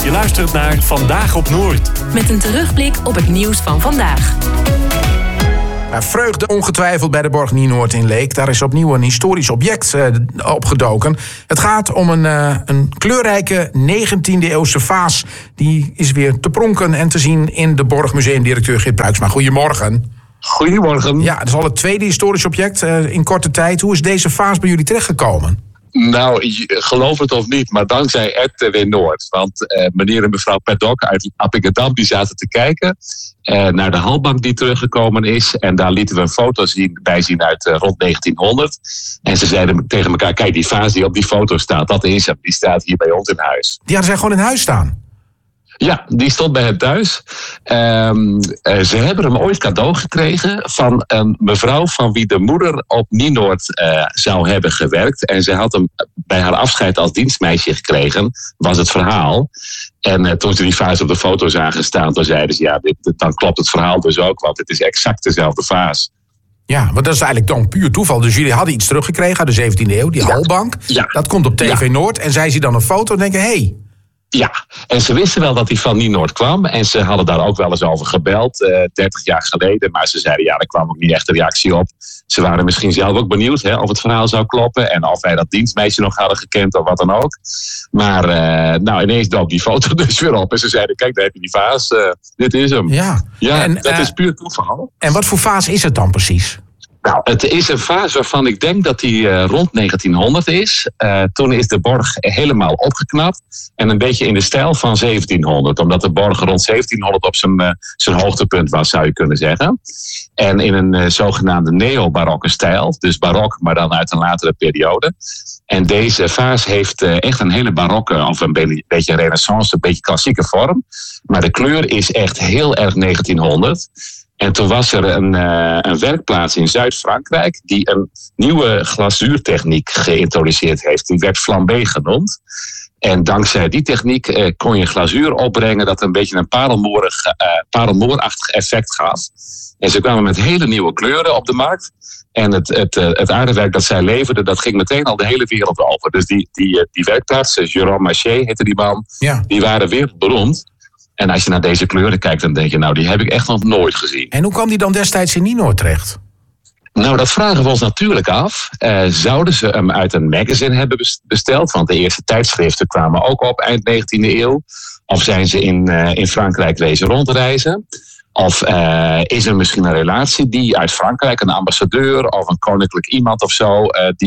Je luistert naar Vandaag op Noord. Met een terugblik op het nieuws van vandaag. Vreugde ongetwijfeld bij de borg Nienoord in Leek. Daar is opnieuw een historisch object opgedoken. Het gaat om een kleurrijke 19e-eeuwse vaas. Die is weer te pronken en te zien in de borg. Museumdirecteur Geert Pruiksma. Goedemorgen. Goedemorgen. Ja, het is al het tweede historisch object in korte tijd. Hoe is deze vaas bij jullie terechtgekomen? Nou, geloof het of niet, maar dankzij RTW Noord. Want meneer en mevrouw Perdok uit Appingedam die zaten te kijken naar de halbank die teruggekomen is. En daar lieten we een foto bij zien uit rond 1900. En ze zeiden tegen elkaar, kijk, die vaas die op die foto staat, dat is hem. Die staat hier bij ons in huis. Die hadden zij gewoon in huis staan? Ja, die stond bij hem thuis. Ze hebben hem ooit cadeau gekregen van een mevrouw van wie de moeder op Nienoord zou hebben gewerkt. En ze had hem bij haar afscheid als dienstmeisje gekregen, was het verhaal. En toen ze die vaas op de foto zagen staan, toen zeiden ze, ja, dan klopt het verhaal dus ook, want het is exact dezelfde vaas. Ja, want dat is eigenlijk dan puur toeval. Dus jullie hadden iets teruggekregen uit de 17e eeuw, die halbank. Ja. Dat komt op TV Noord en zij zien dan een foto en denken, hey. Ja, en ze wisten wel dat hij van Nienoord kwam. En ze hadden daar ook wel eens over gebeld, 30 jaar geleden. Maar ze zeiden, ja, daar kwam ook niet echt een reactie op. Ze waren misschien zelf ook benieuwd of het verhaal zou kloppen. En of wij dat dienstmeisje nog hadden gekend of wat dan ook. Maar ineens dook die foto dus weer op. En ze zeiden, kijk, daar heb je die vaas. Dit is hem. Ja, en, dat is puur toeval. En wat voor vaas is het dan precies? Nou, het is een vaas waarvan ik denk dat die rond 1900 is. Toen is de borg helemaal opgeknapt. En een beetje in de stijl van 1700. Omdat de borg rond 1700 op zijn hoogtepunt was, zou je kunnen zeggen. En in een zogenaamde neo-barokke stijl. Dus barok, maar dan uit een latere periode. En deze vaas heeft echt een hele barokke, of een beetje renaissance, een beetje klassieke vorm. Maar de kleur is echt heel erg 1900. En toen was er een werkplaats in Zuid-Frankrijk die een nieuwe glazuurtechniek geïntroduceerd heeft. Die werd flambé genoemd. En dankzij die techniek kon je glazuur opbrengen dat een beetje een parelmoerachtig effect gaf. En ze kwamen met hele nieuwe kleuren op de markt. En het aardewerk dat zij leverden, dat ging meteen al de hele wereld over. Dus die werkplaats, Jérôme Maché heette die man, die waren wereldberoemd. En als je naar deze kleuren kijkt, dan denk je, nou, die heb ik echt nog nooit gezien. En hoe kwam die dan destijds in Nienoord terecht? Nou, dat vragen we ons natuurlijk af. Zouden ze hem uit een magazine hebben besteld? Want de eerste tijdschriften kwamen ook op eind 19e eeuw. Of zijn ze in Frankrijk wezen rondreizen? Of is er misschien een relatie die uit Frankrijk, een ambassadeur of een koninklijk iemand of zo,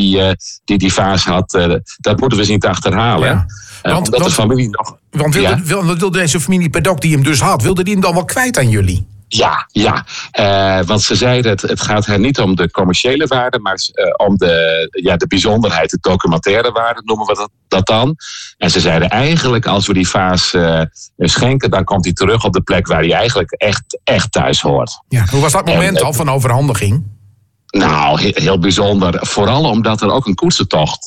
die vaas had? Dat moeten we zien te achterhalen. Ja. Want de familie nog. Want wilde deze familie Perdok die hem dus had, wilde die hem dan wel kwijt aan jullie? Ja. Want ze zeiden, het gaat hen niet om de commerciële waarde, maar om de bijzonderheid, de documentaire waarde, noemen we dat dan. En ze zeiden eigenlijk, als we die vaas schenken, dan komt hij terug op de plek waar hij eigenlijk echt thuis hoort. Ja, hoe was dat moment al van overhandiging? Nou, heel bijzonder. Vooral omdat er ook een koetsentocht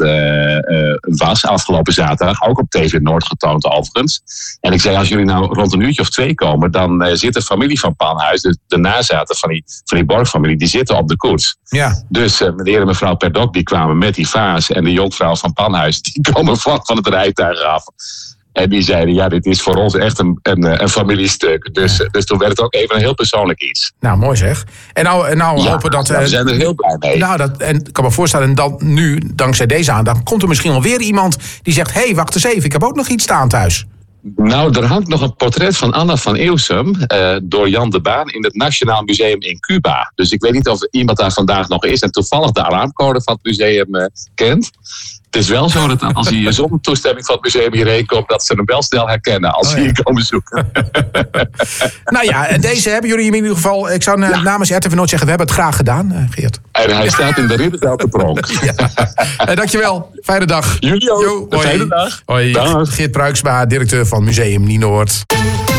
was afgelopen zaterdag. Ook op TV Noord getoond overigens. En ik zei, als jullie nou rond een uurtje of 2 komen, dan zit de familie van Panhuis, de nazaten van die borgfamilie, die zitten op de koets. Ja. Dus meneer en mevrouw Perdok, die kwamen met die vaas. En de jonkvrouw van Panhuis, die komen van het rijtuig af. En die zeiden, ja, dit is voor ons echt een familiestuk. Dus toen werd het ook even een heel persoonlijk iets. Nou, mooi zeg. En nou hopen dat... we zijn er heel blij mee. En ik kan me voorstellen, en dan nu, dankzij deze aandacht, komt er misschien wel weer iemand die zegt, hé, wacht eens even, ik heb ook nog iets staan thuis. Nou, er hangt nog een portret van Anna van Eeuwsum door Jan de Baan in het Nationaal Museum in Cuba. Dus ik weet niet of iemand daar vandaag nog is en toevallig de alarmcode van het museum kent. Het is wel zo dat als hij zonder toestemming van het museum hierheen komt, dat ze hem wel snel herkennen als ze hier komen zoeken. Nou ja, en deze hebben jullie in ieder geval, ik zou namens RTV Noord zeggen, we hebben het graag gedaan, Geert. En hij staat in de ridderzaal te pronk. Dankjewel, fijne dag. Jullie ook, fijne dag. Hoi. Dag. Geert Pruiksma, directeur van Museum Nienoord.